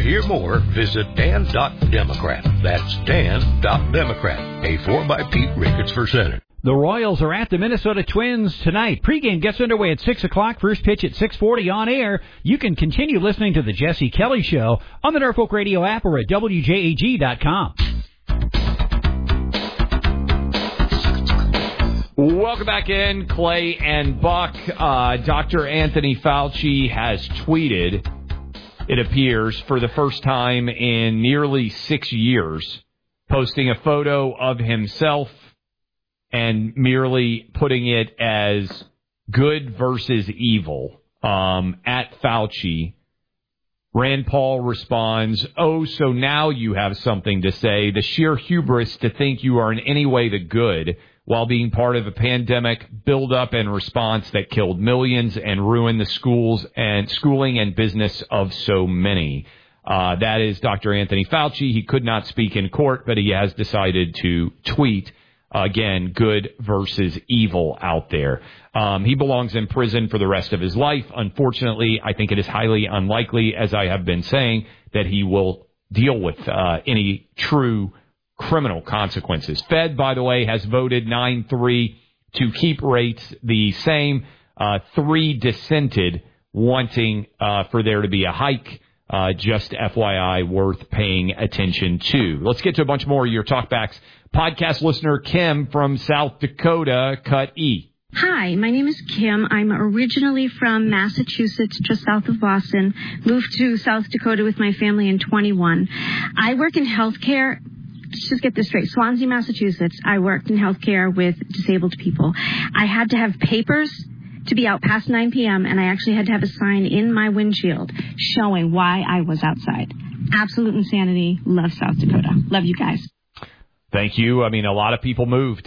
hear more, visit Dan.Democrat. That's Dan.Democrat. A 4 by Pete Ricketts for Senate. The Royals are at the Minnesota Twins tonight. Pregame gets underway at 6 o'clock. First pitch at 6:40 on air. You can continue listening to The Jesse Kelly Show on the Norfolk Radio app or at WJAG.com. Welcome back in, Clay and Buck. Dr. Anthony Fauci has tweeted, it appears, for the first time in nearly 6 years, posting a photo of himself and merely putting it as good versus evil at Fauci. Rand Paul responds, "Oh, so now you have something to say. The sheer hubris to think you are in any way the good while being part of a pandemic buildup and response that killed millions and ruined the schools and schooling and business of so many." That is Dr. Anthony Fauci. He could not speak in court, but he has decided to tweet. Again, good versus evil out there. He belongs in prison for the rest of his life. Unfortunately, I think it is highly unlikely, as I have been saying, that he will deal with any true criminal consequences. Fed, by the way, has voted 9-3 to keep rates the same. 3 dissented, wanting for there to be a hike. Just FYI, worth paying attention to. Let's get to a bunch more of your talkbacks. Podcast listener Kim from South Dakota, cut E. Hi, my name is Kim. I'm originally from Massachusetts, just south of Boston. Moved to South Dakota with my family in 21. I work in healthcare. Let's just get this straight. Swansea, Massachusetts. I worked in healthcare with disabled people. I had to have papers to be out past 9 p.m., and I actually had to have a sign in my windshield showing why I was outside. Absolute insanity. Love South Dakota. Love you guys. Thank you. I mean, a lot of people moved.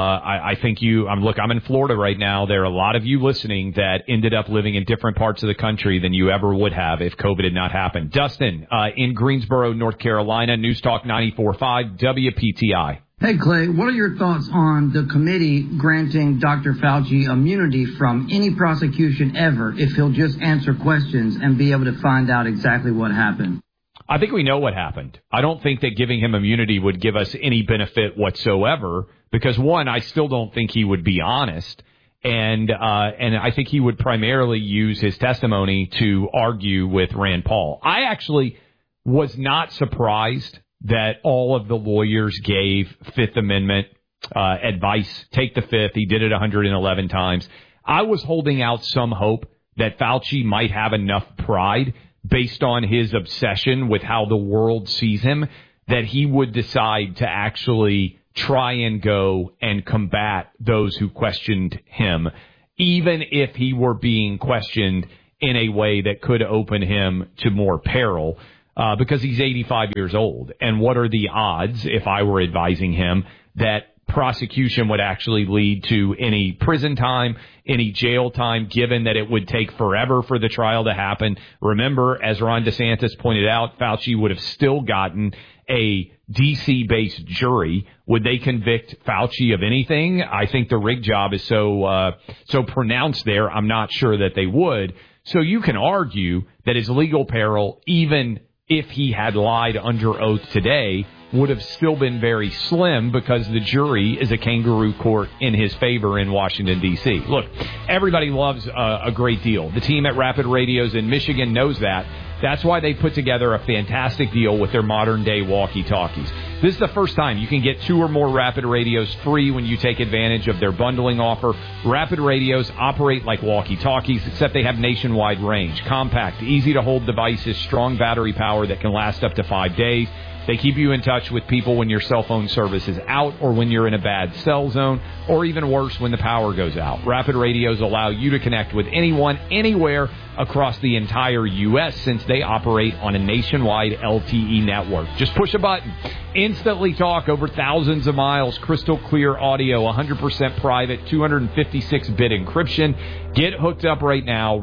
I think I'm in Florida right now. There are a lot of you listening that ended up living in different parts of the country than you ever would have if COVID had not happened. Dustin, in Greensboro, North Carolina, News Talk 94.5, WPTI. Hey, Clay, what are your thoughts on the committee granting Dr. Fauci immunity from any prosecution ever if he'll just answer questions and be able to find out exactly what happened? I think we know what happened. I don't think that giving him immunity would give us any benefit whatsoever because, one, I still don't think he would be honest, and I think he would primarily use his testimony to argue with Rand Paul. I actually was not surprised that all of the lawyers gave Fifth Amendment advice. Take the Fifth. He did it 111 times. I was holding out some hope that Fauci might have enough pride based on his obsession with how the world sees him, that he would decide to actually try and go and combat those who questioned him, even if he were being questioned in a way that could open him to more peril, because he's 85 years old. And what are the odds, if I were advising him, that prosecution would actually lead to any prison time, any jail time, given that it would take forever for the trial to happen? Remember, as Ron DeSantis pointed out, Fauci would have still gotten a D.C.-based jury. Would they convict Fauci of anything? I think the rig job is so pronounced there, I'm not sure that they would. So you can argue that his legal peril, even if he had lied under oath today, would have still been very slim because the jury is a kangaroo court in his favor in Washington, D.C. Look, everybody loves a great deal. The team at Rapid Radios in Michigan knows that. That's why they put together a fantastic deal with their modern-day walkie-talkies. This is the first time you can get 2 or more Rapid Radios free when you take advantage of their bundling offer. Rapid Radios operate like walkie-talkies, except they have nationwide range. Compact, easy-to-hold devices, strong battery power that can last up to 5 days. They keep you in touch with people when your cell phone service is out or when you're in a bad cell zone, or even worse, when the power goes out. Rapid Radios allow you to connect with anyone, anywhere across the entire U.S. since they operate on a nationwide LTE network. Just push a button. Instantly talk over thousands of miles. Crystal clear audio, 100% private, 256-bit encryption. Get hooked up right now.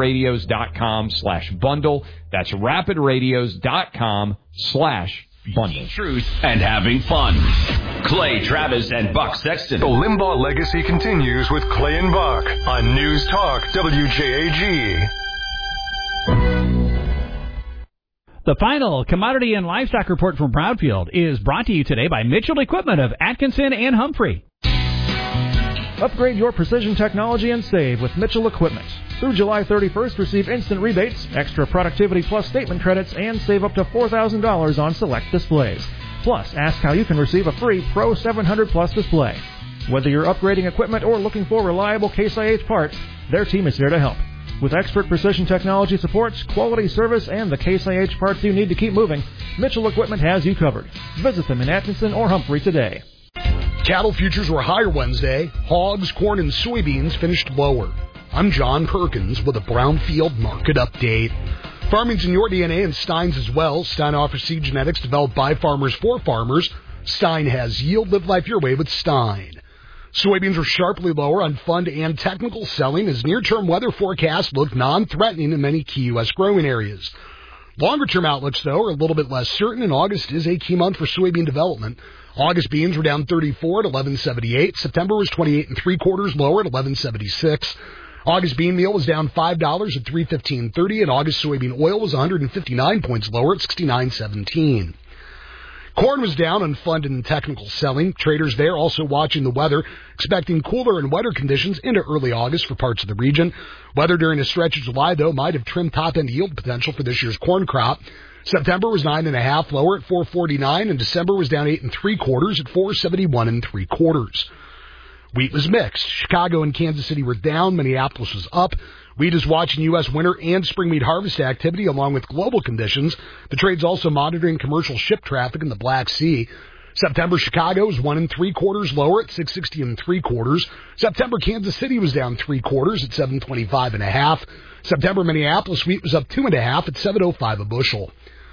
RapidRadios.com/bundle. That's RapidRadios.com/bundle. Truth and having fun. Clay Travis and Buck Sexton. The Limbaugh legacy continues with Clay and Buck on News Talk WJAG. The final commodity and livestock report from Brownfield is brought to you today by Mitchell Equipment of Atkinson and Humphrey. Upgrade your precision technology and save with Mitchell Equipment. Through July 31st, receive instant rebates, extra Productivity Plus statement credits, and save up to $4,000 on select displays. Plus, ask how you can receive a free Pro 700 Plus display. Whether you're upgrading equipment or looking for reliable Case IH parts, their team is here to help. With expert precision technology supports, quality service, and the Case IH parts you need to keep moving, Mitchell Equipment has you covered. Visit them in Atkinson or Humphrey today. Cattle futures were higher Wednesday. Hogs, corn, and soybeans finished lower. I'm John Perkins with a Brownfield market update. Farming's in your DNA and Stein's as well. Stein offers seed genetics developed by farmers for farmers. Stein has yield. Live life your way with Stein. Soybeans were sharply lower on fund and technical selling as near-term weather forecasts look non-threatening in many key U.S. growing areas. Longer-term outlooks, though, are a little bit less certain, and August is a key month for soybean development. August beans were down 34 at 11.78. September was 28 3/4 lower at 11.76. August bean meal was down $5 at 3.15.30, and August soybean oil was 159 points lower at 69.17. Corn was down on fund and technical selling. Traders there also watching the weather, expecting cooler and wetter conditions into early August for parts of the region. Weather during a stretch of July, though, might have trimmed top-end yield potential for this year's corn crop. September was 9.5 lower at 4.49, and December was down 8 3/4 at 4.71 3/4. Wheat was mixed. Chicago and Kansas City were down. Minneapolis was up. Wheat is watching U.S. winter and spring wheat harvest activity along with global conditions. The trade's also monitoring commercial ship traffic in the Black Sea. September Chicago was 1 3/4 lower at 6.60 3/4. September Kansas City was down 3/4 at 7.25 September Minneapolis wheat was up 2.5 at 7.05 a bushel.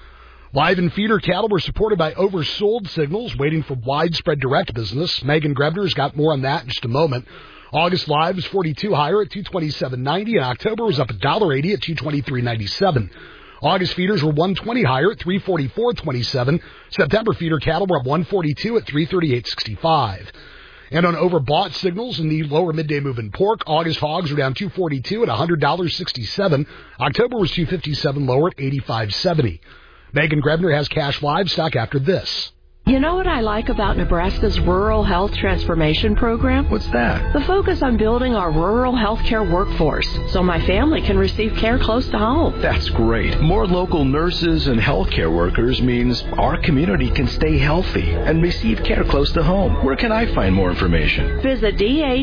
Live and feeder cattle were supported by oversold signals, waiting for widespread direct business. Megan Grebner's got more on that in just a moment. August live was 42 higher at 227.90, and October was up $1.80 at 223.97. August feeders were 120 higher at 344.27. September feeder cattle were up 142 at 338.65. And on overbought signals in the lower midday move in pork, August hogs were down 242 at $100.67. October was 257 lower at 85.70. Megan Grebner has cash livestock after this. You know what I like about Nebraska's Rural Health Transformation Program? What's that? The focus on building our rural health care workforce so my family can receive care close to home. That's great. More local nurses and health care workers means our community can stay healthy and receive care close to home. Where can I find more information? Visit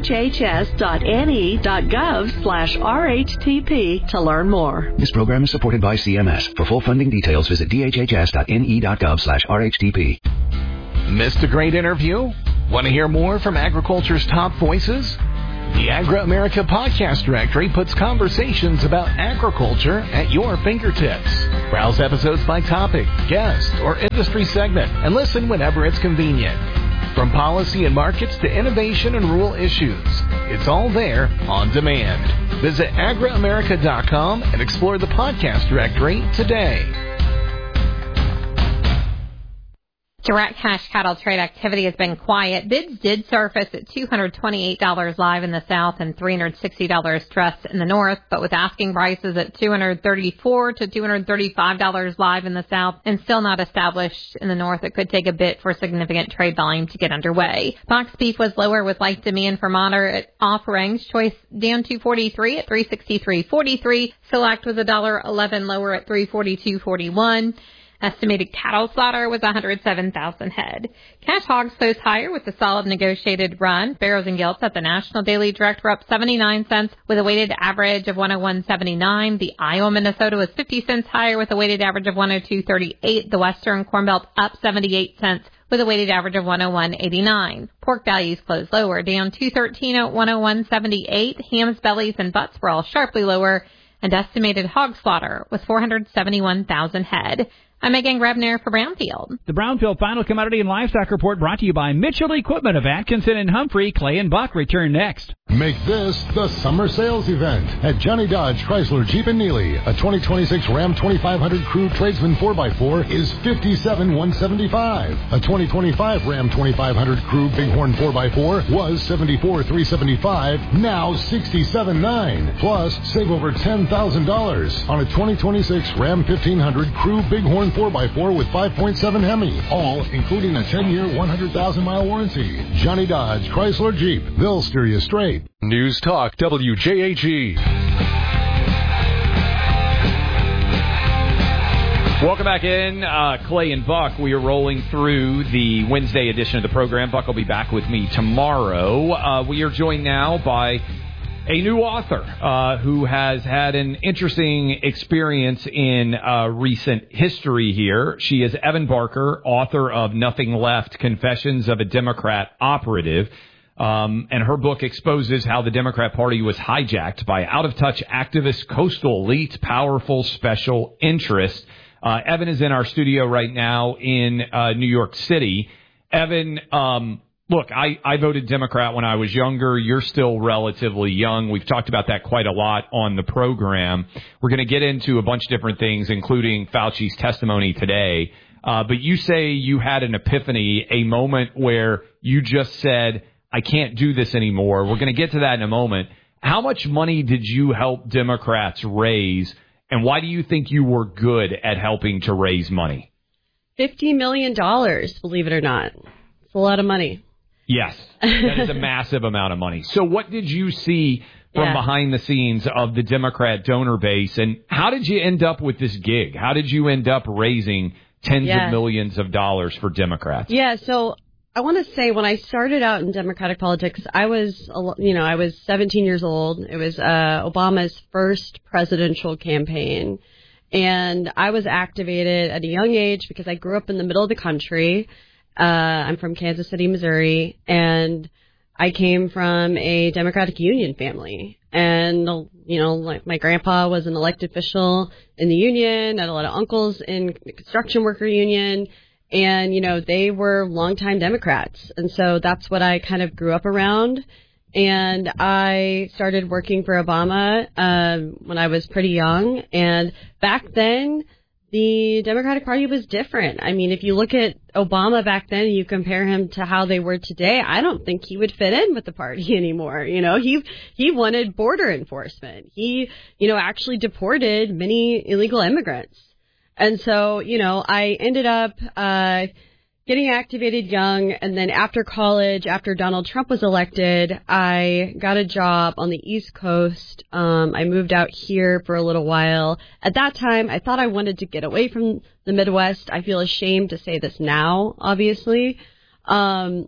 dhhs.ne.gov/RHTP to learn more. This program is supported by CMS. For full funding details, visit dhhs.ne.gov/RHTP. Missed a great interview? Want to hear more from agriculture's top voices? The Agri-America Podcast Directory puts conversations about agriculture at your fingertips. Browse episodes by topic, guest, or industry segment, and listen whenever it's convenient. From policy and markets to innovation and rural issues, it's all there on demand. Visit agriamerica.com and explore the podcast directory today. Direct cash cattle trade activity has been quiet. Bids did surface at $228 live in the south and $360 dressed in the north, but with asking prices at $234 to $235 live in the south and still not established in the north, it could take a bit for significant trade volume to get underway. Box beef was lower with light demand for moderate offerings. Choice down $2.43 at $363.43. Select was $1.11 lower at $342.41. Estimated cattle slaughter was 107,000 head. Cash hogs closed higher with a solid negotiated run. Barrows and Gilts at the National Daily Direct were up 79 cents with a weighted average of 101.79. The Iowa, Minnesota was 50 cents higher with a weighted average of 102.38. The Western Corn Belt up 78 cents with a weighted average of 101.89. Pork values closed lower, down $2.13 at 101.78. Hams, bellies, and butts were all sharply lower, and estimated hog slaughter was 471,000 head. I'm Megan Grebner for Brownfield. The Brownfield Final Commodity and Livestock Report brought to you by Mitchell Equipment of Atkinson and Humphrey. Clay and Buck return next. Make this the summer sales event at Johnny Dodge Chrysler Jeep and Neely. A 2026 Ram 2500 Crew Tradesman 4x4 is $57,175. A 2025 Ram 2500 Crew Bighorn 4x4 was $74,375, now $67,900. Plus, save over $10,000 on a 2026 Ram 1500 Crew Bighorn 4x4 with 5.7 Hemi, all including a 10-year, 100,000-mile warranty. Johnny Dodge Chrysler Jeep. They'll steer you straight. News Talk WJAG. Welcome back in. Clay and Buck, we are rolling through the Wednesday edition of the program. Buck will be back with me tomorrow. We are joined now by a new author who has had an interesting experience in recent history here. She is Evan Barker, author of Nothing Left, Confessions of a Democrat Operative. And her book exposes how the Democrat Party was hijacked by out-of-touch activist coastal elite, powerful special interests. Evan is in our studio right now in New York City. Evan, look, I voted Democrat when I was younger. You're still relatively young. We've talked about that quite a lot on the program. We're going to get into a bunch of different things, including Fauci's testimony today. But you say you had an epiphany, a moment where you just said, I can't do this anymore. We're going to get to that in a moment. How much money did you help Democrats raise, and why do you think you were good at helping to raise money? $50 million, believe it or not. It's a lot of money. Yes, that is a massive amount of money. So what did you see from behind the scenes of the Democrat donor base, and how did you end up with this gig? How did you end up raising tens of millions of dollars for Democrats? Yeah, so I want to say when I started out in Democratic politics, I was 17 years old. It was Obama's first presidential campaign. And I was activated at a young age because I grew up in the middle of the country. I'm from Kansas City, Missouri, and I came from a Democratic Union family. And, like my grandpa was an elected official in the union, I had a lot of uncles in the construction worker union. And, they were longtime Democrats. And so that's what I kind of grew up around. And I started working for Obama when I was pretty young. And back then, the Democratic Party was different. I mean, if you look at Obama back then and you compare him to how they were today, I don't think he would fit in with the party anymore. He wanted border enforcement. He, actually deported many illegal immigrants. And so, I ended up getting activated young, and then after college, after Donald Trump was elected, I got a job on the East Coast. I moved out here for a little while. At that time, I thought I wanted to get away from the Midwest. I feel ashamed to say this now, obviously. But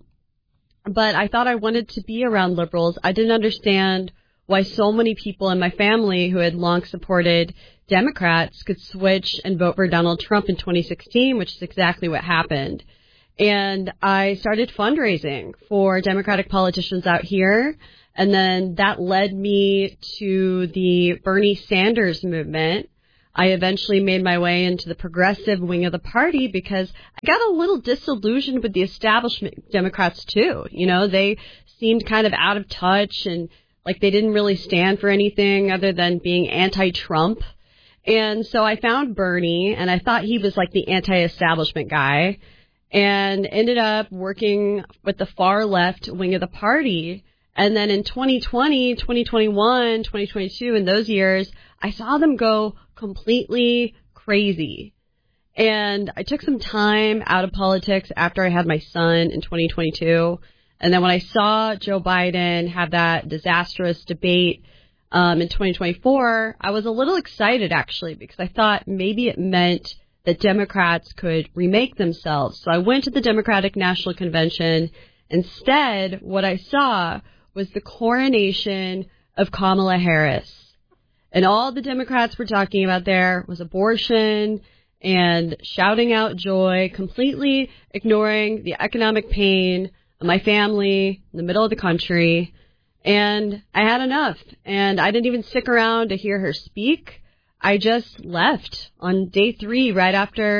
I thought I wanted to be around liberals. I didn't understand why so many people in my family who had long supported Democrats could switch and vote for Donald Trump in 2016, which is exactly what happened. And I started fundraising for Democratic politicians out here. And then that led me to the Bernie Sanders movement. I eventually made my way into the progressive wing of the party because I got a little disillusioned with the establishment Democrats too. They seemed kind of out of touch and like they didn't really stand for anything other than being anti-Trump. And so I found Bernie, and I thought he was like the anti-establishment guy, and ended up working with the far left wing of the party. And then in 2020, 2021, 2022, in those years, I saw them go completely crazy. And I took some time out of politics after I had my son in 2022. And then when I saw Joe Biden have that disastrous debate in 2024, I was a little excited, actually, because I thought maybe it meant that Democrats could remake themselves. So I went to the Democratic National Convention. Instead, what I saw was the coronation of Kamala Harris. And all the Democrats were talking about there was abortion and shouting out joy, completely ignoring the economic pain of my family in the middle of the country. And I had enough. And I didn't even stick around to hear her speak. I just left on day 3 right after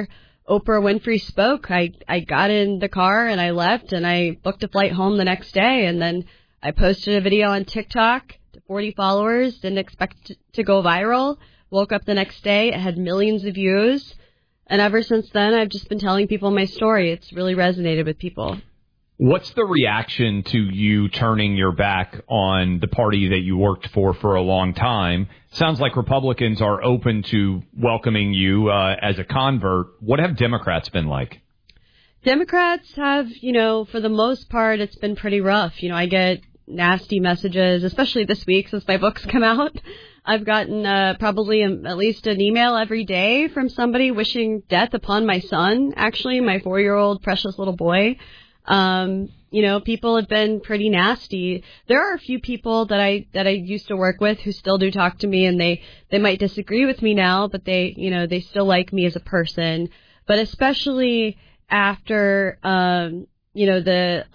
Oprah Winfrey spoke, I got in the car and I left and I booked a flight home the next day. And then I posted a video on TikTok to 40 followers, didn't expect it to go viral. Woke up the next day, it had millions of views. And ever since then, I've just been telling people my story. It's really resonated with people. What's the reaction to you turning your back on the party that you worked for a long time? Sounds like Republicans are open to welcoming you as a convert. What have Democrats been like? Democrats have, for the most part, it's been pretty rough. I get nasty messages, especially this week since my book's come out. I've gotten probably at least an email every day from somebody wishing death upon my son, actually, my 4-year-old precious little boy. People have been pretty nasty. There are a few people that I used to work with who still do talk to me, and they might disagree with me now, but they still like me as a person. But especially after, the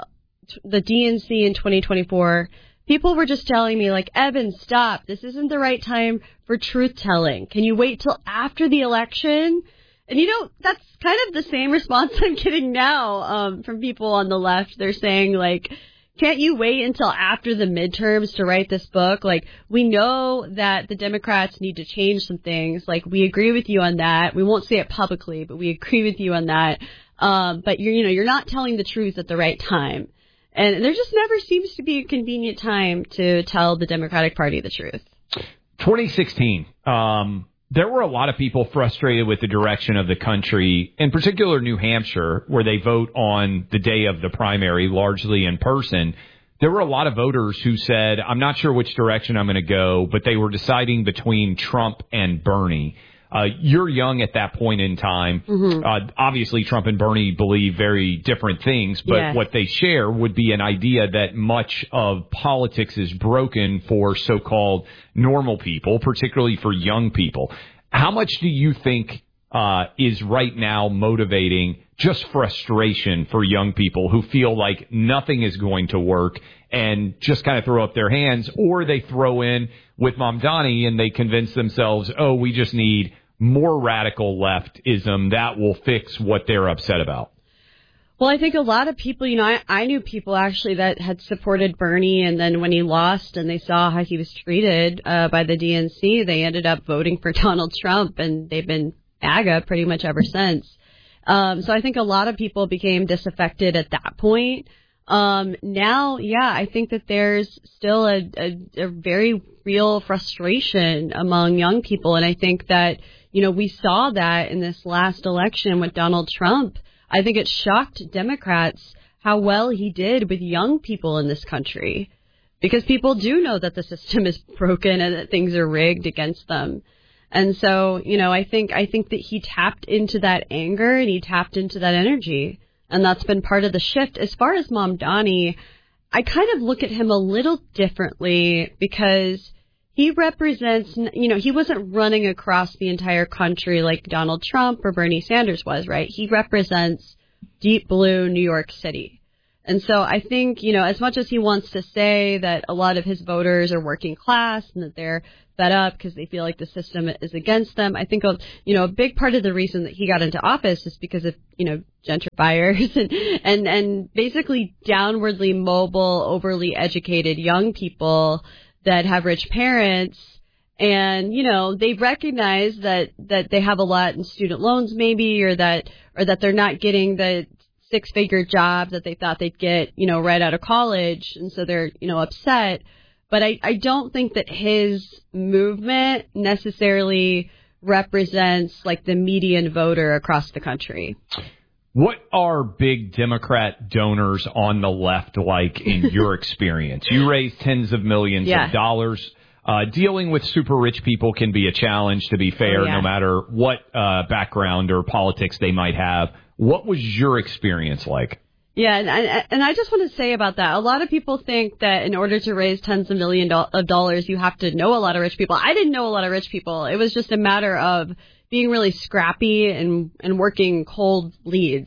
DNC in 2024, people were just telling me, like, Evan, stop. This isn't the right time for truth-telling. Can you wait till after the election? And, that's kind of the same response I'm getting now from people on the left. They're saying, like, can't you wait until after the midterms to write this book? Like, we know that the Democrats need to change some things. Like, we agree with you on that. We won't say it publicly, but we agree with you on that. But, you're not telling the truth at the right time. And there just never seems to be a convenient time to tell the Democratic Party the truth. 2016, there were a lot of people frustrated with the direction of the country, in particular New Hampshire, where they vote on the day of the primary, largely in person. There were a lot of voters who said, I'm not sure which direction I'm going to go, but they were deciding between Trump and Bernie. You're young at that point in time. Mm-hmm. Obviously, Trump and Bernie believe very different things, but what they share would be an idea that much of politics is broken for so-called normal people, particularly for young people. How much do you think is right now motivating just frustration for young people who feel like nothing is going to work and just kind of throw up their hands, or they throw in with Mamdani and they convince themselves, oh, we just need more radical leftism that will fix what they're upset about? Well, I think a lot of people, I knew people actually that had supported Bernie, and then when he lost and they saw how he was treated by the DNC, they ended up voting for Donald Trump, and they've been MAGA pretty much ever since. So I think a lot of people became disaffected at that point. Now, I think that there's still a very real frustration among young people. And I think that, we saw that in this last election with Donald Trump. I think it shocked Democrats how well he did with young people in this country, because people do know that the system is broken and that things are rigged against them. And so, I think that he tapped into that anger and he tapped into that energy. And that's been part of the shift. As far as Mamdani, I kind of look at him a little differently, because he represents, he wasn't running across the entire country like Donald Trump or Bernie Sanders was, right? He represents deep blue New York City. And so I think, as much as he wants to say that a lot of his voters are working class and that they're fed up because they feel like the system is against them, I think, a big part of the reason that he got into office is because of, gentrifiers and basically downwardly mobile, overly educated young people that have rich parents. And, they recognize that they have a lot in student loans maybe, or that they're not getting the 6-figure job that they thought they'd get, right out of college. And so they're, upset. But I don't think that his movement necessarily represents like the median voter across the country. What are big Democrat donors on the left like in your experience? You raise tens of millions of dollars. Dealing with super rich people can be a challenge, to be fair, no matter what background or politics they might have. What was your experience like? Yeah, and I just want to say about that, a lot of people think that in order to raise tens of millions of dollars, you have to know a lot of rich people. I didn't know a lot of rich people. It was just a matter of being really scrappy and working cold leads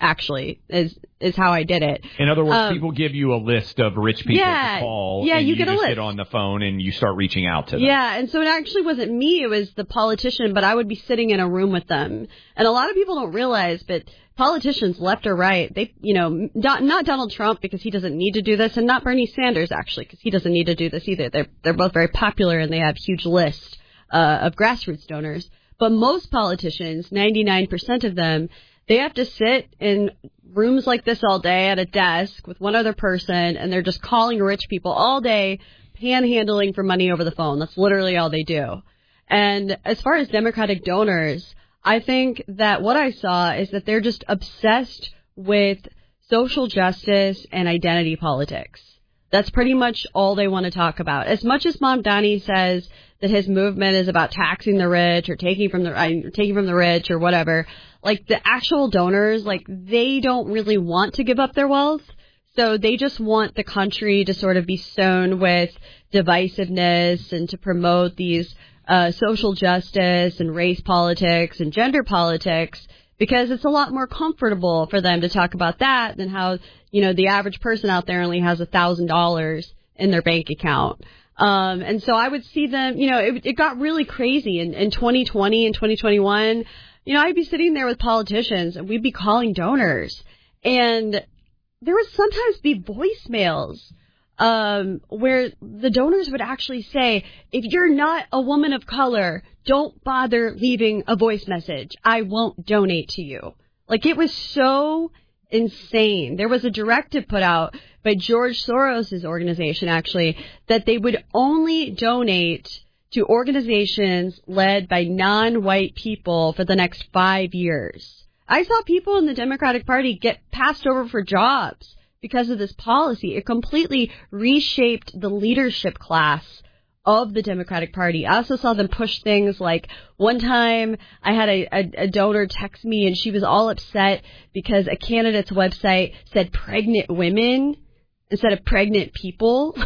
actually, is how I did it. In other words, people give you a list of rich people to call. Yeah, and you get a list. Get on the phone and you start reaching out to them. Yeah, and so it actually wasn't me, it was the politician, but I would be sitting in a room with them. And a lot of people don't realize, but politicians, left or right, they, not Donald Trump because he doesn't need to do this, and not Bernie Sanders actually because he doesn't need to do this either. They're both very popular and they have huge lists of grassroots donors. But most politicians, 99% of them, they have to sit in rooms like this all day at a desk with one other person, and they're just calling rich people all day, panhandling for money over the phone. That's literally all they do. And as far as Democratic donors, I think that what I saw is that they're just obsessed with social justice and identity politics. That's pretty much all they want to talk about. As much as Mamdani says that his movement is about taxing the rich or taking from the rich or whatever, like the actual donors, like they don't really want to give up their wealth. So they just want the country to sort of be sown with divisiveness and to promote these social justice and race politics and gender politics, because it's a lot more comfortable for them to talk about that than how, the average person out there only has $1,000 in their bank account. And so I would see them, it got really crazy in 2020 and 2021. I'd be sitting there with politicians and we'd be calling donors, and there would sometimes be voicemails where the donors would actually say, if you're not a woman of color, don't bother leaving a voice message. I won't donate to you. Like, it was so insane. There was a directive put out by George Soros' organization, actually, that they would only donate to organizations led by non-white people for the next 5 years. I saw people in the Democratic Party get passed over for jobs because of this policy. It completely reshaped the leadership class of the Democratic Party. I also saw them push things like, one time I had a donor text me and she was all upset because a candidate's website said pregnant women instead of pregnant people.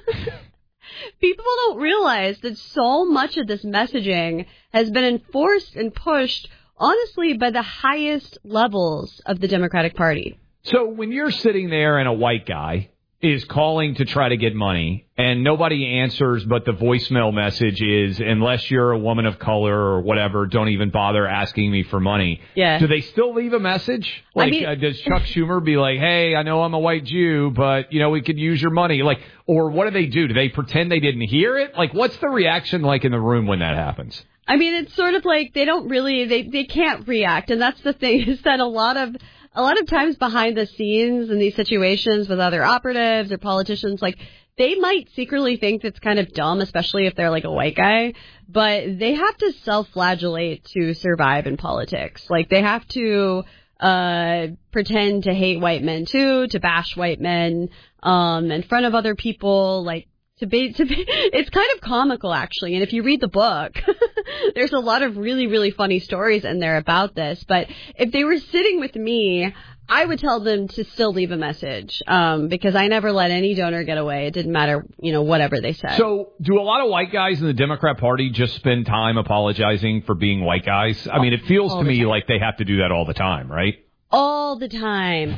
People don't realize that so much of this messaging has been enforced and pushed, honestly, by the highest levels of the Democratic Party. So when you're sitting there and a white guy is calling to try to get money and nobody answers, but the voicemail message is, unless you're a woman of color or whatever, don't even bother asking me for money. Yeah. Do they still leave a message? Like, does Chuck Schumer be like, hey, I know I'm a white Jew, but, we could use your money? Like, or what do? Do they pretend they didn't hear it? Like, what's the reaction like in the room when that happens? I mean, it's sort of like they don't really, they can't react. And that's the thing, is that a lot of times behind the scenes in these situations with other operatives or politicians, like, they might secretly think it's kind of dumb, especially if they're like a white guy, but they have to self-flagellate to survive in politics. Like, they have to pretend to hate white men too, to bash white men in front of other people, like, it's kind of comical, actually. And if you read the book, there's a lot of really, really funny stories in there about this. But if they were sitting with me, I would tell them to still leave a message, because I never let any donor get away. It didn't matter, whatever they said. So do a lot of white guys in the Democrat Party just spend time apologizing for being white guys? I mean, it feels to me like they have to do that all the time, right? All the time.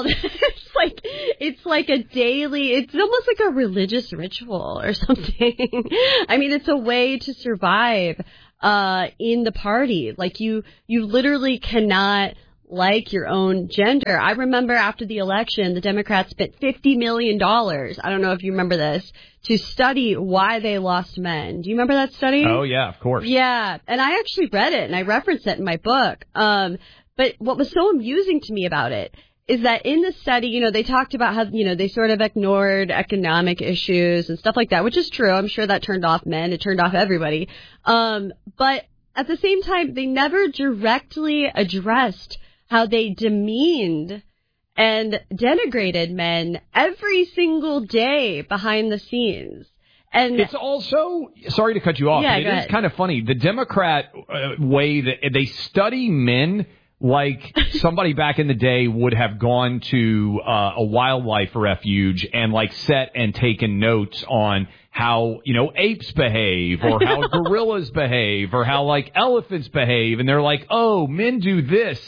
It's like a daily, it's almost like a religious ritual or something. I mean, it's a way to survive in the party. Like, you literally cannot like your own gender. I remember after the election, the Democrats spent $50 million, I don't know if you remember this, to study why they lost men. Do you remember that study? Oh, yeah, of course. Yeah, and I actually read it, and I referenced it in my book. But what was so amusing to me about it is that in the study, they talked about how, they sort of ignored economic issues and stuff like that, which is true. I'm sure that turned off men. It turned off everybody. But at the same time, they never directly addressed how they demeaned and denigrated men every single day behind the scenes. And it's also, sorry to cut you off, yeah, but it is kind of funny. The Democrat way that they study men like somebody back in the day would have gone to a wildlife refuge and like sat and taken notes on how, apes behave or how gorillas behave or how like elephants behave. And they're like, oh, men do this.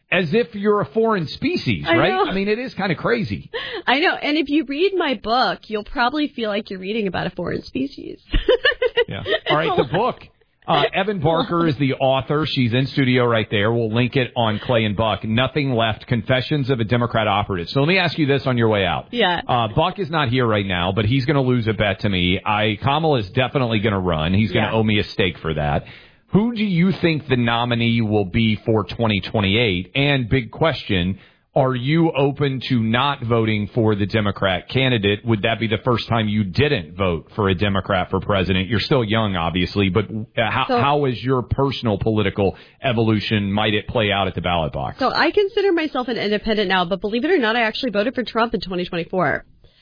as if you're a foreign species, right? I mean, it is kind of crazy. I know. And if you read my book, you'll probably feel like you're reading about a foreign species. Yeah. All right, the book. Evan Barker is the author. She's in studio right there. We'll link it on Clay and Buck. Nothing Left, Confessions of a Democrat Operative. So let me ask you this on your way out. Yeah. Buck is not here right now, but he's going to lose a bet to me. Kamala is definitely going to run. He's going to owe me a steak for that. Who do you think the nominee will be for 2028? And big question, are you open to not voting for the Democrat candidate? Would that be the first time you didn't vote for a Democrat for president? You're still young, obviously, but how is your personal political evolution? Might it play out at the ballot box? So I consider myself an independent now, but believe it or not, I actually voted for Trump in 2024.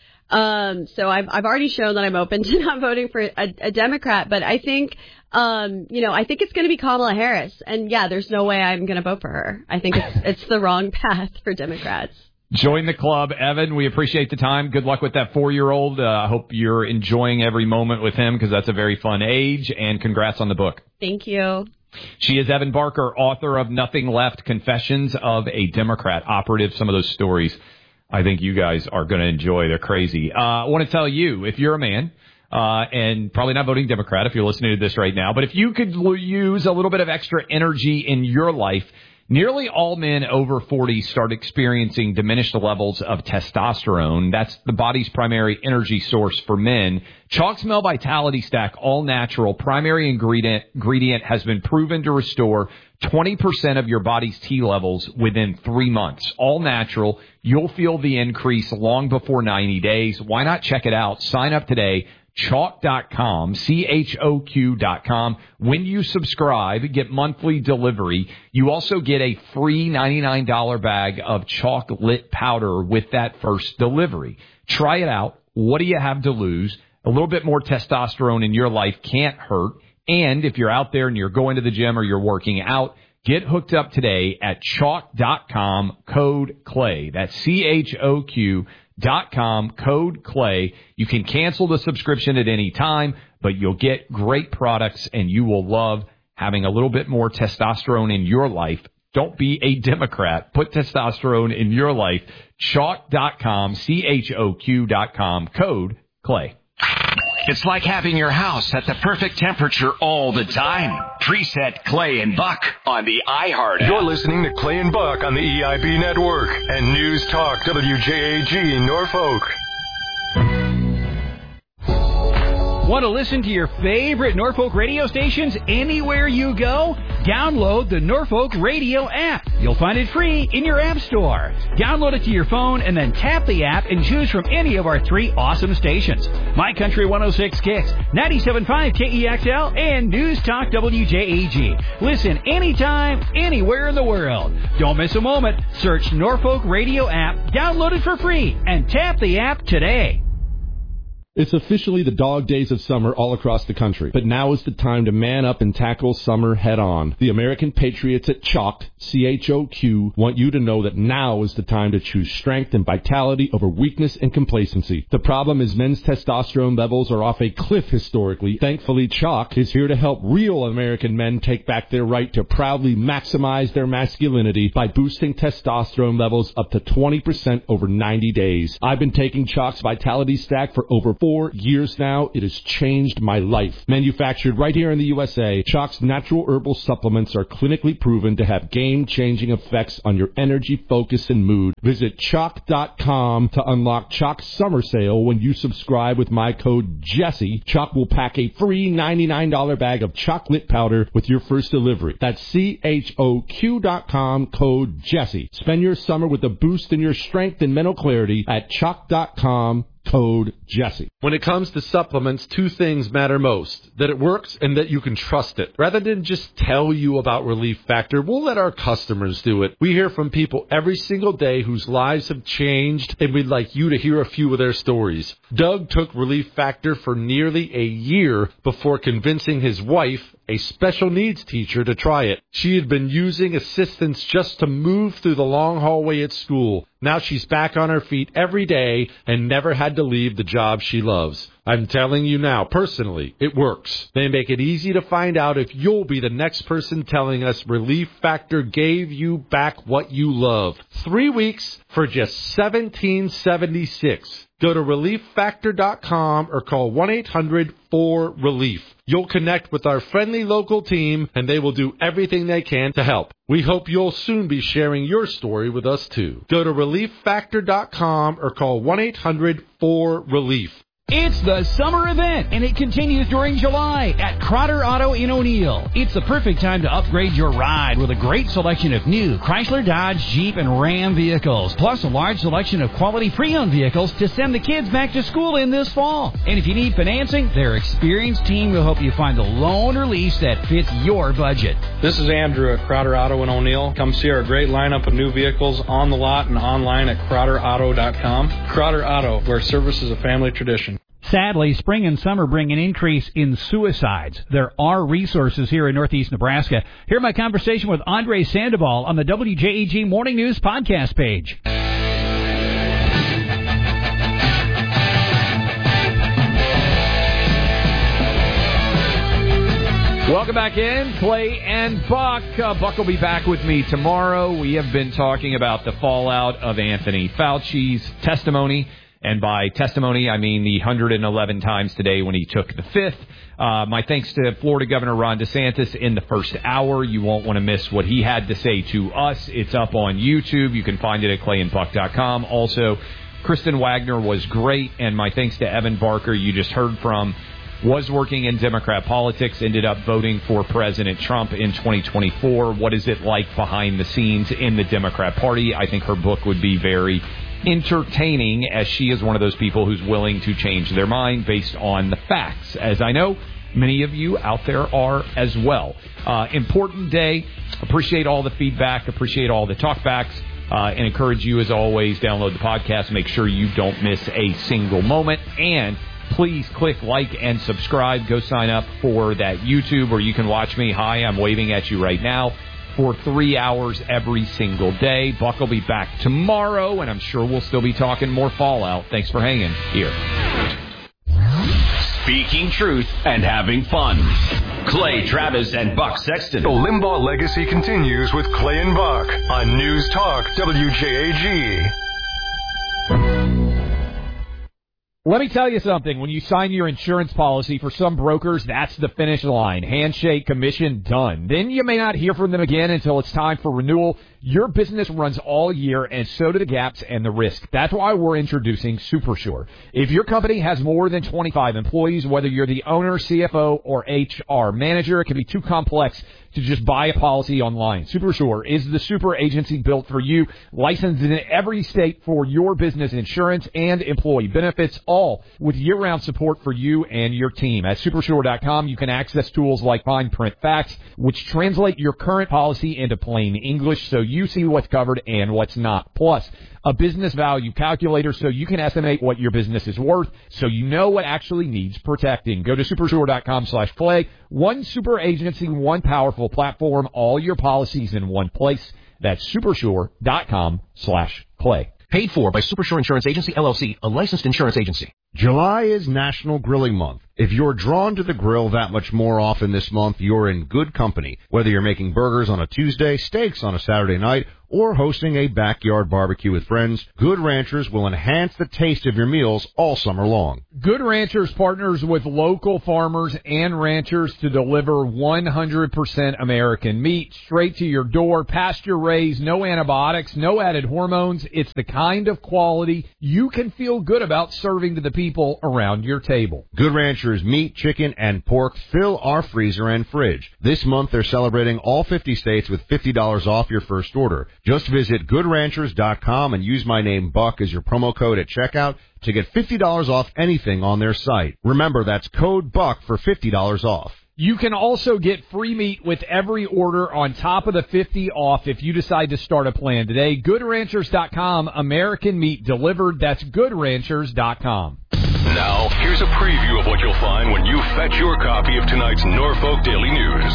So I've already shown that I'm open to not voting for a Democrat, but I think, I think it's going to be Kamala Harris. And yeah, there's no way I'm going to vote for her. I think it's the wrong path for Democrats. Join the club, Evan. We appreciate the time. Good luck with that 4-year-old. I hope you're enjoying every moment with him because that's a very fun age. And congrats on the book. Thank you. She is Evan Barker, author of Nothing Left, Confessions of a Democrat Operative. Some of those stories I think you guys are going to enjoy. They're crazy. I want to tell you, if you're a man, and probably not voting Democrat if you're listening to this right now, but if you could use a little bit of extra energy in your life, nearly all men over 40 start experiencing diminished levels of testosterone. That's the body's primary energy source for men. Chalk Smell Vitality Stack, all natural, primary ingredient has been proven to restore 20% of your body's T levels within 3 months. All natural. You'll feel the increase long before 90 days. Why not check it out? Sign up today. Chalk.com, CHOQ.com. When you subscribe, get monthly delivery. You also get a free $99 bag of chalk lit powder with that first delivery. Try it out. What do you have to lose? A little bit more testosterone in your life can't hurt. And if you're out there and you're going to the gym or you're working out, get hooked up today at chalk.com, code CLAY. That's CHOQ.com, code CLAY. You can cancel the subscription at any time, but you'll get great products and you will love having a little bit more testosterone in your life. Don't be a Democrat. Put testosterone in your life. Chalk.com, CHOQ.com, code CLAY. It's like having your house at the perfect temperature all the time. Preset Clay and Buck on the iHeart app. You're listening to Clay and Buck on the EIB Network and News Talk WJAG Norfolk. Want to listen to your favorite Norfolk radio stations anywhere you go? Download the Norfolk Radio app. You'll find it free in your app store. Download it to your phone and then tap the app and choose from any of our 3 awesome stations. My Country 106 Kicks, 97.5 KEXL, and News Talk WJAG. Listen anytime, anywhere in the world. Don't miss a moment. Search Norfolk Radio app, download it for free, and tap the app today. It's officially the dog days of summer all across the country, but now is the time to man up and tackle summer head on. The American Patriots at Chalk, CHOQ, want you to know that now is the time to choose strength and vitality over weakness and complacency. The problem is men's testosterone levels are off a cliff historically. Thankfully, Chalk is here to help real American men take back their right to proudly maximize their masculinity by boosting testosterone levels up to 20% over 90 days. I've been taking Chalk's Vitality Stack for over 4 years now. It has changed my life. Manufactured right here in the USA, Chalk's natural herbal supplements are clinically proven to have game-changing effects on your energy, focus, and mood. Visit Chalk.com to unlock Chalk's summer sale when you subscribe with my code Jesse. Chalk will pack a free $99 bag of chocolate powder with your first delivery. That's CHOQ.com, code Jesse. Spend your summer with a boost in your strength and mental clarity at Chalk.com, code Jesse. When it comes to supplements, 2 things matter most: that it works and that you can trust it. Rather than just tell you about Relief Factor, we'll let our customers do it. We hear from people every single day whose lives have changed, and we'd like you to hear a few of their stories. Doug took Relief Factor for nearly a year before convincing his wife a special needs teacher, to try it. She had been using assistance just to move through the long hallway at school. Now she's back on her feet every day and never had to leave the job she loves. I'm telling you now, personally, it works. They make it easy to find out if you'll be the next person telling us Relief Factor gave you back what you love. 3 weeks for just $17.76. Go to ReliefFactor.com or call 1-800-4RELIEF. You'll connect with our friendly local team, and they will do everything they can to help. We hope you'll soon be sharing your story with us, too. Go to ReliefFactor.com or call 1-800-4RELIEF. It's the summer event, and it continues during July at Crotter Auto in O'Neill. It's the perfect time to upgrade your ride with a great selection of new Chrysler, Dodge, Jeep, and Ram vehicles, plus a large selection of quality pre-owned vehicles to send the kids back to school in this fall. And if you need financing, their experienced team will help you find the loan or lease that fits your budget. This is Andrew at Crotter Auto in O'Neill. Come see our great lineup of new vehicles on the lot and online at CrotterAuto.com. Crotter Auto, where service is a family tradition. Sadly, spring and summer bring an increase in suicides. There are resources here in Northeast Nebraska. Hear my conversation with Andre Sandoval on the WJEG Morning News podcast page. Welcome back in, Clay and Buck. Buck will be back with me tomorrow. We have been talking about the fallout of Anthony Fauci's testimony. And by testimony, I mean the 111 times today when he took the fifth. My thanks to Florida Governor Ron DeSantis in the first hour. You won't want to miss what he had to say to us. It's up on YouTube. You can find it at clayandbuck.com. Also, Kristen Wagner was great. And my thanks to Evan Barker, you just heard from, was working in Democrat politics, ended up voting for President Trump in 2024. What is it like behind the scenes in the Democrat Party? I think her book would be very entertaining, as she is one of those people who's willing to change their mind based on the facts, as I know many of you out there are as well. Important day. Appreciate all the feedback. Appreciate all the talkbacks. And encourage you, as always, download the podcast. Make sure you don't miss a single moment. And please click like and subscribe. Go sign up for that YouTube where you can watch me. Hi, I'm waving at you right now. For 3 hours every single day. Buck will be back tomorrow, and I'm sure we'll still be talking more fallout. Thanks for hanging here. Speaking truth and having fun. Clay Travis and Buck Sexton. The Limbaugh legacy continues with Clay and Buck on News Talk WJAG. Let me tell you something. When you sign your insurance policy, for some brokers, that's the finish line. Handshake, commission, done. Then you may not hear from them again until it's time for renewal. Your business runs all year, and so do the gaps and the risk. That's why we're introducing SuperSure. If your company has more than 25 employees, whether you're the owner, CFO, or HR manager, it can be too complex to just buy a policy online. SuperSure is the super agency built for you, licensed in every state for your business insurance and employee benefits, all with year-round support for you and your team. At SuperSure.com, you can access tools like Fine Print Facts, which translate your current policy into plain English so you see what's covered and what's not. Plus, a business value calculator so you can estimate what your business is worth so you know what actually needs protecting. Go to supersure.com/Clay. One super agency, one powerful platform, all your policies in one place. That's supersure.com/Clay. Paid for by Supersure Insurance Agency, LLC, a licensed insurance agency. July is National Grilling Month. If you're drawn to the grill that much more often this month, you're in good company. Whether you're making burgers on a Tuesday, steaks on a Saturday night, or hosting a backyard barbecue with friends, Good Ranchers will enhance the taste of your meals all summer long. Good Ranchers partners with local farmers and ranchers to deliver 100% American meat straight to your door, pasture-raised, no antibiotics, no added hormones. It's the kind of quality you can feel good about serving to the people around your table. Good Ranchers meat, chicken, and pork fill our freezer and fridge. This month they're celebrating all 50 states with $50 off your first order. Just visit GoodRanchers.com and use my name Buck as your promo code at checkout to get $50 off anything on their site. Remember, that's code BUCK for $50 off. You can also get free meat with every order on top of the 50 off if you decide to start a plan today. GoodRanchers.com, American meat delivered. That's GoodRanchers.com. Now, here's a preview of what you'll find when you fetch your copy of tonight's Norfolk Daily News.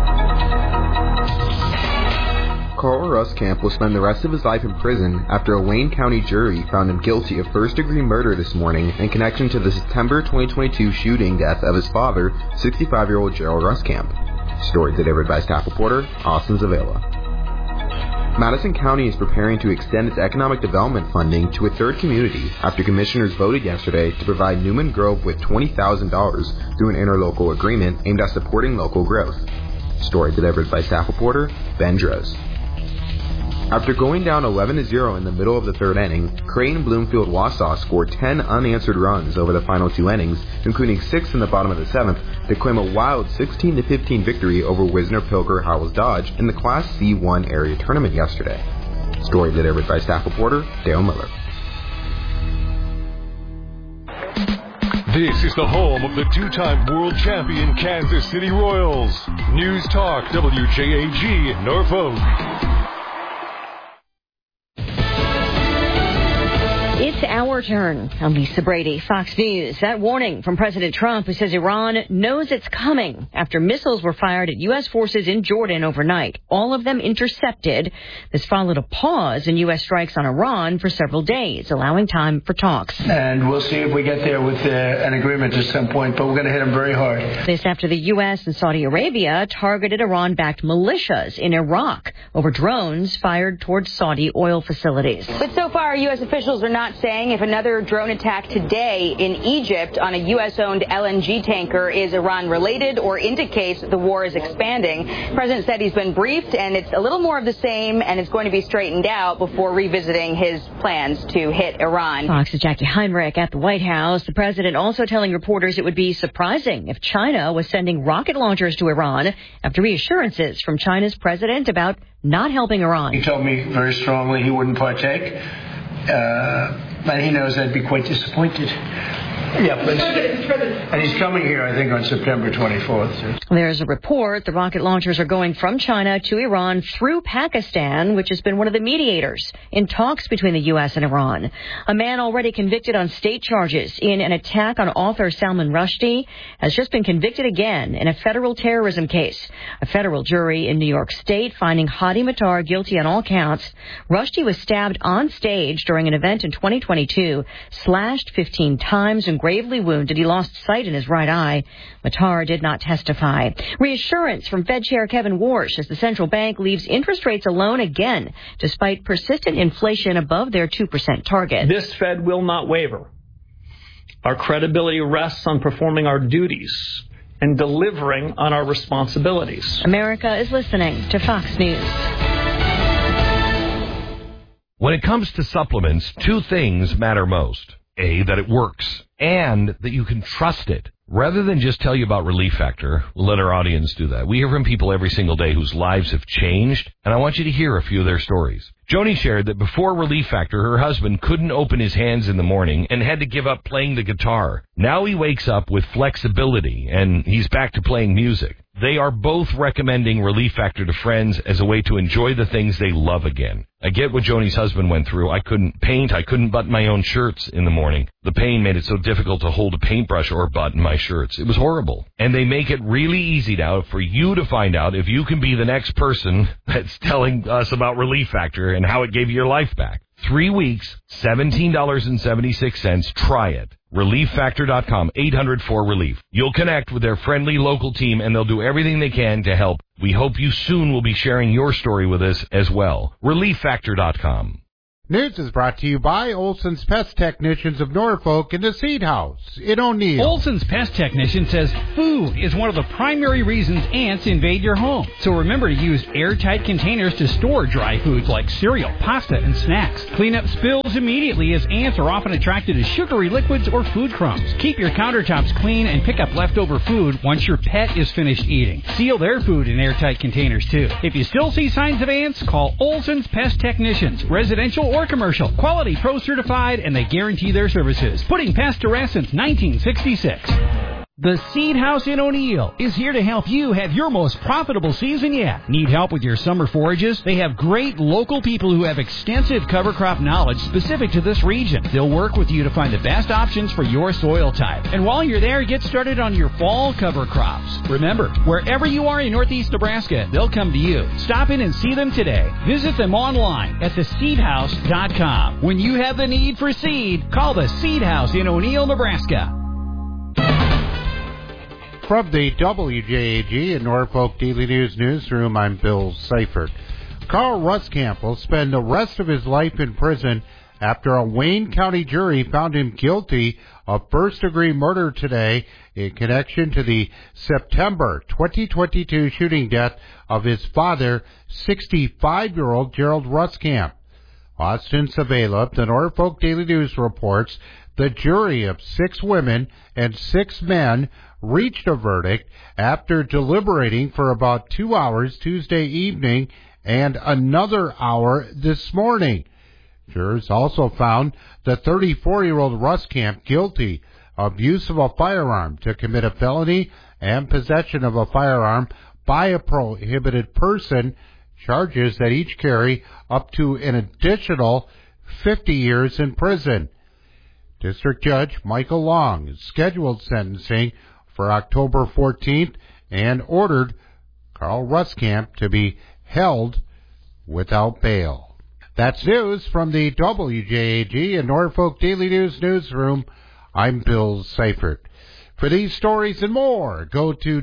Carl Ruskamp will spend the rest of his life in prison after a Wayne County jury found him guilty of first-degree murder this morning in connection to the September 2022 shooting death of his father, 65-year-old Gerald Ruskamp. Story delivered by staff reporter Austin Zavela. Madison County is preparing to extend its economic development funding to a third community after commissioners voted yesterday to provide Newman Grove with $20,000 through an interlocal agreement aimed at supporting local growth. Story delivered by staff reporter Ben Droz. After going down 11-0 in the middle of the third inning, Creighton Bloomfield Wausau scored 10 unanswered runs over the final 2 innings, including 6 in the bottom of the 7th, to claim a wild 16-15 victory over Wisner Pilger Howells Dodge in the Class C1 area tournament yesterday. Story delivered by staff reporter Dale Miller. This is the home of the 2-time world champion Kansas City Royals. News Talk WJAG Norfolk. It's our turn. I'm Lisa Brady, Fox News. That warning from President Trump, who says Iran knows it's coming after missiles were fired at U.S. forces in Jordan overnight. All of them intercepted. This followed a pause in U.S. strikes on Iran for several days, allowing time for talks. And we'll see if we get there with an agreement at some point, but we're going to hit them very hard. This after the U.S. and Saudi Arabia targeted Iran-backed militias in Iraq over drones fired towards Saudi oil facilities. But so far, U.S. officials are not saying if another drone attack today in Egypt on a U.S.-owned LNG tanker is Iran-related or indicates the war is expanding. The president said he's been briefed, and it's a little more of the same, and it's going to be straightened out before revisiting his plans to hit Iran. Fox's Jackie Heinrich at the White House. The president also telling reporters it would be surprising if China was sending rocket launchers to Iran after reassurances from China's president about not helping Iran. He told me very strongly he wouldn't partake. And he knows I'd be quite disappointed. Yeah, but and he's coming here, I think, on September 24th. There's a report the rocket launchers are going from China to Iran through Pakistan, which has been one of the mediators in talks between the U.S. and Iran. A man already convicted on state charges in an attack on author Salman Rushdie has just been convicted again in a federal terrorism case. A federal jury in New York State finding Hadi Matar guilty on all counts. Rushdie was stabbed on stage during an event in 2022, slashed 15 times and gravely wounded. He lost sight in his right eye. Matar did not testify. Reassurance from Fed Chair Kevin Warsh as the central bank leaves interest rates alone again, despite persistent inflation above their 2% target. This Fed will not waver. Our credibility rests on performing our duties and delivering on our responsibilities. America is listening to Fox News. When it comes to supplements, 2 things matter most. A, that it works, and that you can trust it. Rather than just tell you about Relief Factor, we'll let our audience do that. We hear from people every single day whose lives have changed, and I want you to hear a few of their stories. Joni shared that before Relief Factor, her husband couldn't open his hands in the morning and had to give up playing the guitar. Now he wakes up with flexibility, and he's back to playing music. They are both recommending Relief Factor to friends as a way to enjoy the things they love again. I get what Joni's husband went through. I couldn't paint. I couldn't button my own shirts in the morning. The pain made it so difficult to hold a paintbrush or button my shirts. It was horrible. And they make it really easy now for you to find out if you can be the next person that's telling us about Relief Factor and how it gave you your life back. 3 weeks, $17.76. Try it. ReliefFactor.com, 800-4RELIEF. You'll connect with their friendly local team, and they'll do everything they can to help. We hope you soon will be sharing your story with us as well. ReliefFactor.com. News is brought to you by Olson's Pest Technicians of Norfolk in the Seed House in O'Neill. Olson's Pest Technician says food is one of the primary reasons ants invade your home. So remember to use airtight containers to store dry foods like cereal, pasta, and snacks. Clean up spills immediately as ants are often attracted to sugary liquids or food crumbs. Keep your countertops clean and pick up leftover food once your pet is finished eating. Seal their food in airtight containers too. If you still see signs of ants, call Olson's Pest Technicians, residential or commercial, quality pro certified, and they guarantee their services. Putting pests to rest since 1966. The Seed House in O'Neill is here to help you have your most profitable season yet. Need help with your summer forages? They have great local people who have extensive cover crop knowledge specific to this region. They'll work with you to find the best options for your soil type. And while you're there, get started on your fall cover crops. Remember, wherever you are in northeast Nebraska, they'll come to you. Stop in and see them today. Visit them online at theseedhouse.com. When you have the need for seed, call the Seed House in O'Neill, Nebraska. From the WJAG and Norfolk Daily News newsroom, I'm Bill Seifert. Carl Ruskamp will spend the rest of his life in prison after a Wayne County jury found him guilty of first-degree murder today in connection to the September 2022 shooting death of his father, 65-year-old Gerald Ruskamp. Austin Savala of the Norfolk Daily News reports the jury of 6 women and 6 men reached a verdict after deliberating for about 2 hours Tuesday evening and another hour this morning. Jurors also found the 34-year-old Ruskamp guilty of use of a firearm to commit a felony and possession of a firearm by a prohibited person, charges that each carry up to an additional 50 years in prison. District Judge Michael Long scheduled sentencing for October 14th and ordered Carl Ruskamp to be held without bail. That's news from the WJAG and Norfolk Daily News newsroom. I'm Bill Seifert. For these stories and more, go to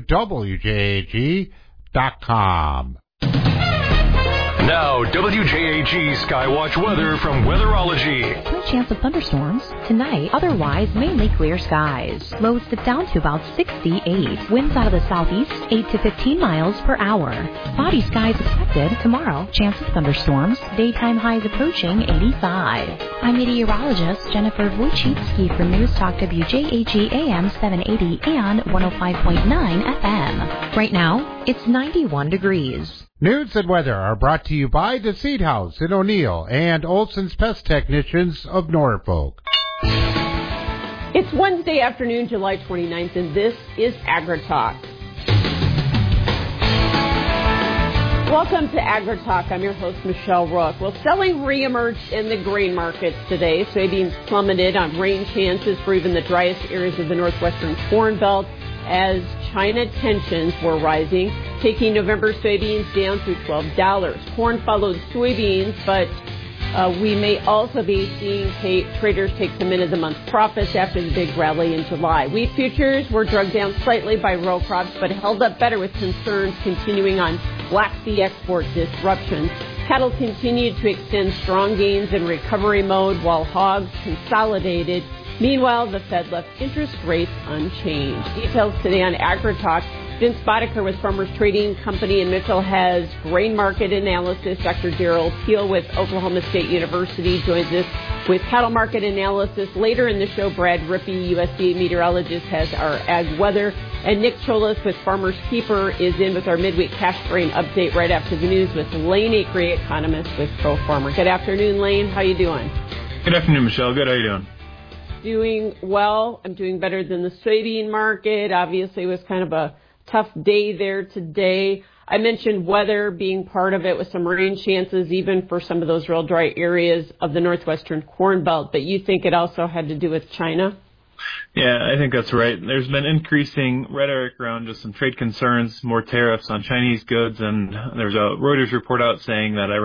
WJAG.com. Now, WJAG Skywatch weather from Weatherology. Slight chance of thunderstorms tonight. Otherwise, mainly clear skies. Lows dip down to about 68. Winds out of the southeast, 8 to 15 miles per hour. Cloudy skies expected tomorrow. Chance of thunderstorms. Daytime highs approaching 85. I'm meteorologist Jennifer Wojcicki for News Talk WJAG AM 780 and 105.9 FM. Right now, it's 91 degrees. News and weather are brought to you by the Seed House in O'Neill and Olson's Pest Technicians of Norfolk. It's Wednesday afternoon, July 29th, and this is AgriTalk. Welcome to AgriTalk. I'm your host, Michelle Rook. Well, selling reemerged in the grain markets today. Soybeans plummeted on rain chances for even the driest areas of the northwestern Corn Belt as China tensions were rising, taking November soybeans down to $12. Corn followed soybeans, but we may also be seeing traders take some in-of-the-month profits after the big rally in July. Wheat futures were dragged down slightly by row crops, but held up better with concerns continuing on Black Sea export disruptions. Cattle continued to extend strong gains in recovery mode while hogs consolidated. Meanwhile, the Fed left interest rates unchanged. Details today on AgriTalk. Vince Boddicker with Farmers Trading Company in Mitchell has grain market analysis. Dr. Darrell Teal with Oklahoma State University joins us with cattle market analysis. Later in the show, Brad Rippey, USDA meteorologist, has our ag weather. And Nick Cholas with Farmers Keeper is in with our midweek cash grain update right after the news with Lane Acre, economist with Pro Farmer. Good afternoon, Lane. How you doing? Good afternoon, Michelle. Good. How you doing? Doing well. I'm doing better than the soybean market. Obviously, it was kind of a tough day there today. I mentioned weather being part of it with some rain chances, even for some of those real dry areas of the northwestern Corn Belt. But you think it also had to do with China? Yeah, I think that's right. There's been increasing rhetoric around just some trade concerns, more tariffs on Chinese goods, and there's a Reuters report out saying that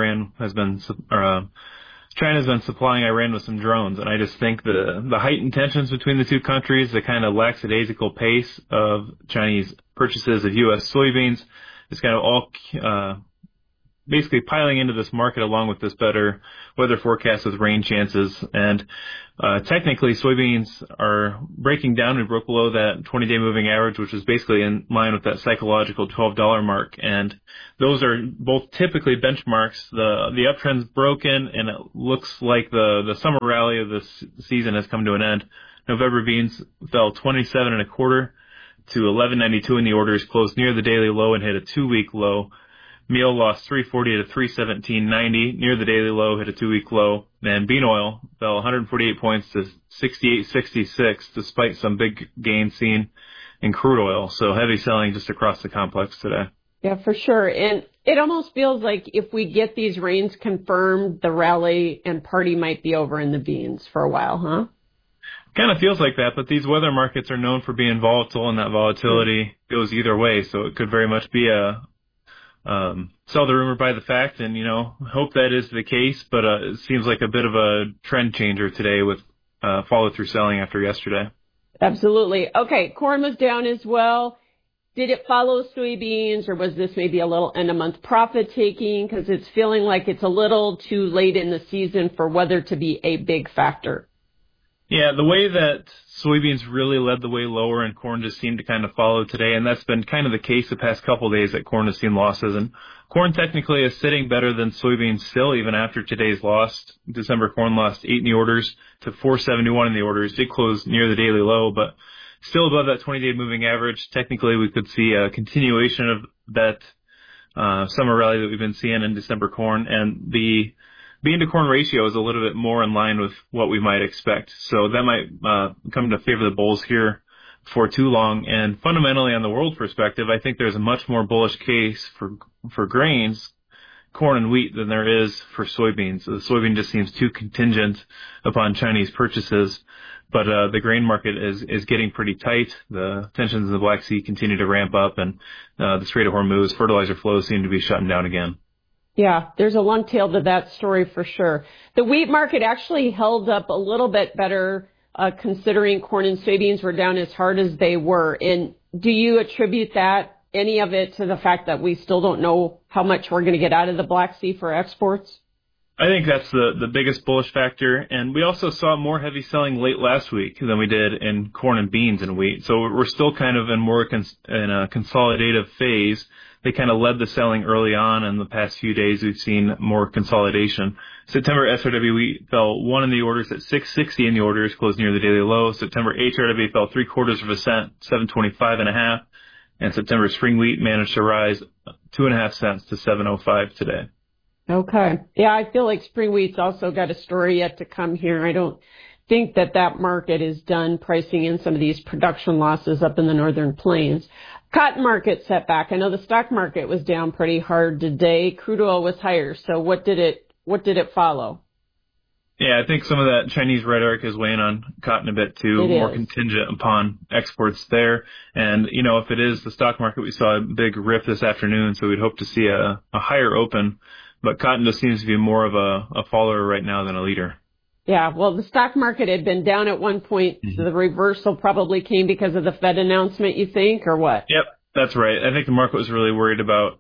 China's been supplying Iran with some drones, and I just think the heightened tensions between the two countries, the kind of lackadaisical pace of Chinese purchases of U.S. soybeans is kind of all basically piling into this market along with this better weather forecast with rain chances. And technically, soybeans are breaking down. We broke below that 20-day moving average, which is basically in line with that psychological $12 mark. And those are both typically benchmarks. The uptrend's broken, and it looks like the summer rally of this season has come to an end. November beans fell 27.25 to 11.92 in the orders, closed near the daily low and hit a 2-week low. Meal lost 340 to 317.90 near the daily low, hit a 2-week low. And bean oil fell 148 points to 68.66 despite some big gains seen in crude oil. So heavy selling just across the complex today. Yeah, for sure. And it almost feels like if we get these rains confirmed, the rally and party might be over in the beans for a while, huh? Kind of feels like that, but these weather markets are known for being volatile, and that volatility goes either way. So it could very much be a sell the rumor by the fact, and, hope that is the case. But it seems like a bit of a trend changer today with follow-through selling after yesterday. Absolutely. Okay, corn was down as well. Did it follow soybeans, or was this maybe a little end-of-month profit-taking? Because it's feeling like it's a little too late in the season for weather to be a big factor. Yeah, the way that soybeans really led the way lower and corn just seemed to kind of follow today, and that's been kind of the case the past couple of days that corn has seen losses. And corn technically is sitting better than soybeans still, even after today's loss. December corn lost 8 in the orders to 471 in the orders. Did close near the daily low, but still above that 20-day moving average. Technically, we could see a continuation of that summer rally that we've been seeing in December corn, and the bean to corn ratio is a little bit more in line with what we might expect. So that might come to favor the bulls here for too long. And fundamentally, on the world perspective, I think there's a much more bullish case for grains, corn and wheat, than there is for soybeans. So the soybean just seems too contingent upon Chinese purchases. But the grain market is getting pretty tight. The tensions in the Black Sea continue to ramp up, and the Strait of Hormuz fertilizer flows seem to be shutting down again. Yeah, there's a long tail to that story for sure. The wheat market actually held up a little bit better, considering corn and soybeans were down as hard as they were. And do you attribute any of it to the fact that we still don't know how much we're going to get out of the Black Sea for exports? I think that's the biggest bullish factor. And we also saw more heavy selling late last week than we did in corn and beans and wheat. So we're still kind of in a consolidative phase. They kind of led the selling early on. In the past few days, we've seen more consolidation. September SRW wheat fell 1 in the orders at 660 in the orders, closed near the daily low. September HRW fell 0.75 cents, 725.5. And September spring wheat managed to rise 2.5 cents to 705 today. Okay. Yeah, I feel like spring wheat's also got a story yet to come here. I don't think that market is done pricing in some of these production losses up in the northern plains. Cotton market setback. I know the stock market was down pretty hard today. Crude oil was higher. So what did it follow? Yeah, I think some of that Chinese rhetoric is weighing on cotton a bit too, more contingent upon exports there. And, if it is the stock market, we saw a big rip this afternoon, so we'd hope to see a higher open. But cotton just seems to be more of a follower right now than a leader. Yeah, well, the stock market had been down at one point. So the reversal probably came because of the Fed announcement, you think, or what? Yep, that's right. I think the market was really worried about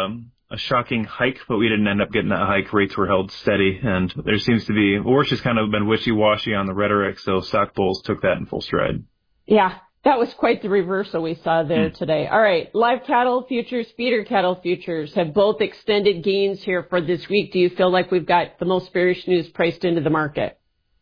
a shocking hike, but we didn't end up getting that hike. Rates were held steady, and there seems to be, it's just kind of been wishy-washy on the rhetoric, so stock bulls took that in full stride. Yeah, that was quite the reversal we saw there today. All right, live cattle futures, feeder cattle futures have both extended gains here for this week. Do you feel like we've got the most bearish news priced into the market?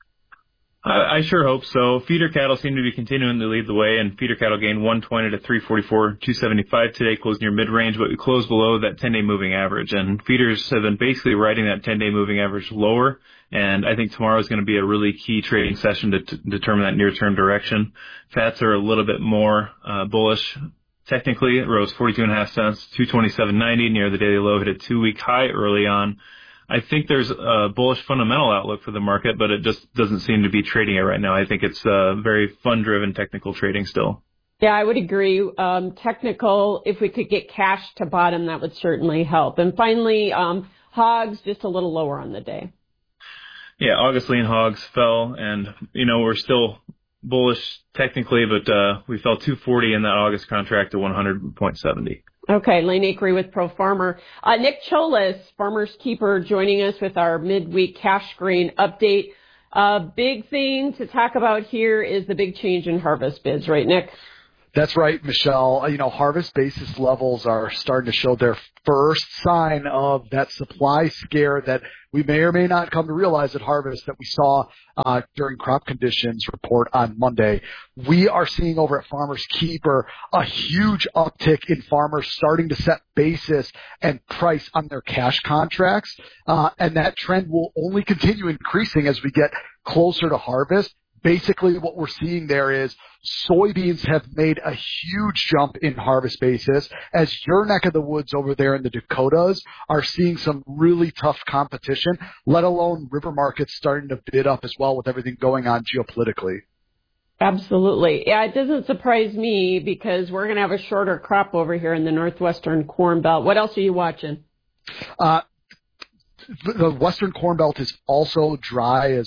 I sure hope so. Feeder cattle seem to be continuing to lead the way, and feeder cattle gained 120 to 344.275 today, closed near mid-range, but we closed below that 10-day moving average. And feeders have been basically riding that 10-day moving average lower, and I think tomorrow is going to be a really key trading session to determine that near-term direction. Fats are a little bit more bullish. Technically, it rose 42.5 cents, 227.90 near the daily low, hit a 2-week high early on. I think there's a bullish fundamental outlook for the market, but it just doesn't seem to be trading it right now. I think it's very fund-driven technical trading still. Yeah, I would agree. Technical, if we could get cash to bottom, that would certainly help. And finally, hogs just a little lower on the day. Yeah, August lean hogs fell, and, we're still bullish technically, but we fell 240 in that August contract to 100.70. Okay, Lane Akery with Pro Farmer. Nick Cholas, Farmer's Keeper, joining us with our midweek cash grain update. Big thing to talk about here is the big change in harvest bids, right, Nick? That's right, Michelle. Harvest basis levels are starting to show their first sign of that supply scare that we may or may not come to realize at harvest that we saw during crop conditions report on Monday. We are seeing over at Farmer's Keeper a huge uptick in farmers starting to set basis and price on their cash contracts, and that trend will only continue increasing as we get closer to harvest. basically what we're seeing there is soybeans have made a huge jump in harvest basis as your neck of the woods over there in the Dakotas are seeing some really tough competition, let alone river markets starting to bid up as well with everything going on geopolitically. Absolutely. Yeah, it doesn't surprise me because we're going to have a shorter crop over here in the Northwestern Corn Belt. What else are you watching? The Western Corn Belt is also dry as